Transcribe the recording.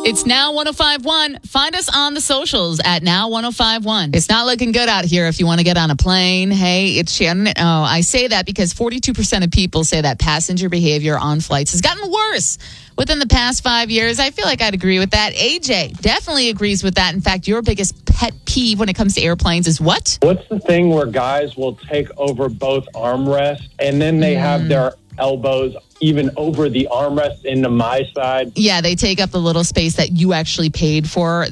It's Now 105.1. Find us on the socials at Now 105.1. It's not looking good out here if you want to get on a plane. Hey, it's Shannon. Oh, I say that because 42% of people say that passenger behavior on flights has gotten worse within the past 5 years. I feel like I'd agree with that. AJ definitely agrees with that. In fact, your biggest pet peeve when it comes to airplanes is what? What's the thing where guys will take over both armrests and then they have their elbows even over the armrest into my side? Yeah, they take up the little space that you actually paid for.